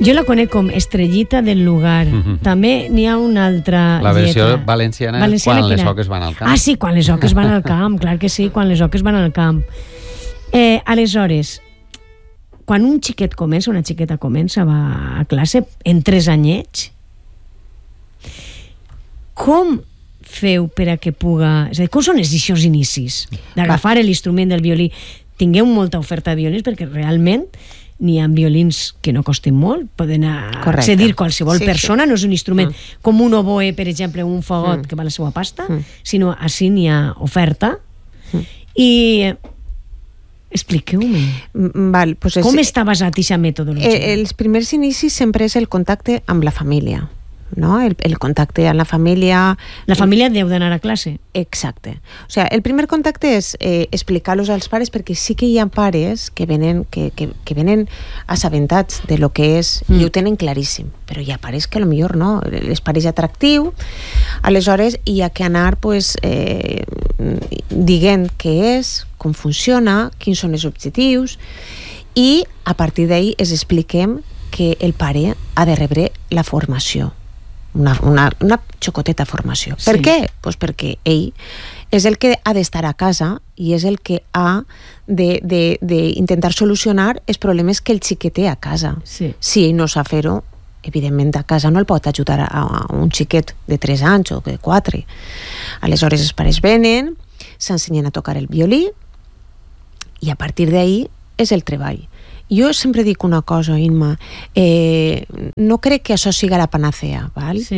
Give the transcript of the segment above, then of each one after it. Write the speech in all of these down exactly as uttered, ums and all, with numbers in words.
Jo la conec com Estrellita del Lugar. Mm-hmm. També n'hi ha una altra La versió lletra. valenciana, valenciana quan les quina? oques van al camp. Ah, sí, quan les oques van al camp, clar que sí, quan les oques van al camp. Eh, aleshores, quan un xiquet comença, una xiqueta comença, va a classe, en tres anyets, com feu per a que puga... És a dir, com són els eixos inicis d'agafar l'instrument del violí? Tingueu molta oferta de violins perquè realment n'hi ha violins que no costen molt, poden accedir qualsevol sí, persona, sí. No és un instrument mm. com un oboe, per exemple, un fagot mm. que va a la seva pasta, mm. sinó així n'hi ha oferta. Mm. I expliqueu-me. Val, pues com és, està basat aquesta metodologia? Eh, els primers inicis sempre és el contacte amb la família. No? El, el contacte amb la família... La família deu d'anar a classe. Exacte. O sigui, el primer contacte és eh, explicar-los als pares, perquè sí que hi ha pares que venen, que, que, que venen assabentats de lo que és mm. i ho tenen claríssim, però hi ha pares que potser no, les pares atractiu, aleshores hi ha que anar pues, eh, dient què és, com funciona, quins són els objectius, i a partir d'ahí es expliquem que el pare ha de rebre la formació. Una, una, una xocoteta formació. Sí. Per què? Pues perquè ell és el que ha d'estar a casa i és el que ha d'intentar solucionar els problemes que el xiquet té a casa. Sí. Si ell no sap fer-ho, evidentment a casa no el pot ajudar a, a un xiquet de tres anys o de quatre. Aleshores els pares venen, s'ensenyen a tocar el violí i a partir d'ahí és el treball. Jo sempre dic una cosa, Imma, eh, no crec que això siga la panacea, val? Sí.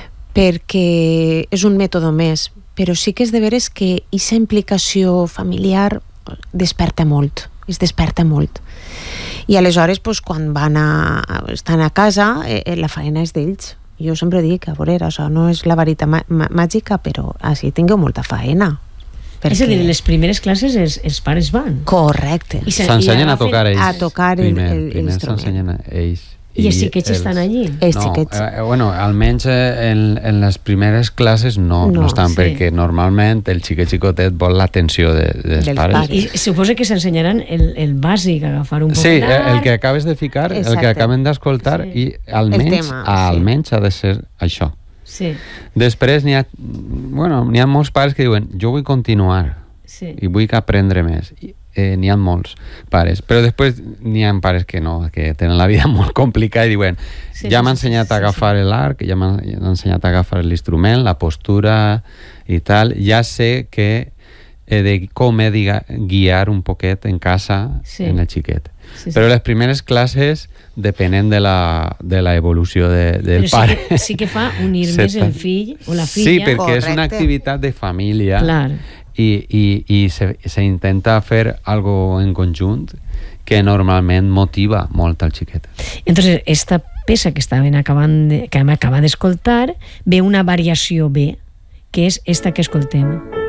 Perquè és un mètode més, però sí que és de veres que aquesta implicació familiar desperta molt, es desperta molt. I aleshores, pues, quan van a, estan a casa, eh, la feina és d'ells. Jo sempre dic, a veure, això no és la varita mà- màgica, però així tingueu molta feina. Perquè... És a dir, en les primeres classes els, els pares van. Correcte. S'ensenyen a tocar ells. A tocar el, primer, el, primer l'instrument. s'ensenyen a ells. I, I els xiquets els... estan allí? Els no, xiquets. Eh, bueno, almenys en, en les primeres classes no, no, no estan, sí. perquè normalment el xiquet xicotet vol l'atenció de, dels, dels pares. I, I suposa que s'ensenyaran el, el bàsic, agafar un sí, popular... el que acabes de ficar, Exacte. el que acaben d'escoltar, sí. i almenys, tema, almenys sí. ha de ser això. Sí. Després n'hi ha, bueno, n'hi ha molts pares que diuen jo vull continuar Sí. i vull aprendre més. I, eh, n'hi ha molts pares, però després n'hi ha pares que no, que tenen la vida molt complicada i diuen sí, ja sí, m'ha sí, ensenyat sí, a agafar sí. l'arc, ja m'ha ensenyat a agafar l'instrument, la postura i tal, ja sé que he de, com he de guiar un poquet en casa sí. en el xiquet. Sí, sí. Però les primeres classes depenent de la, de la evolució de, del però pare. Sí que, sí que fa unir més el fill o la filla. Sí, perquè Correcte. és una activitat de família. Clar. i, i, i se, se intenta fer algo en conjunt que normalment motiva molt al xiquet. Entonces, esta peça que estaven acabant de, que hem acabat d'escoltar ve una variació B, que és esta que escoltem.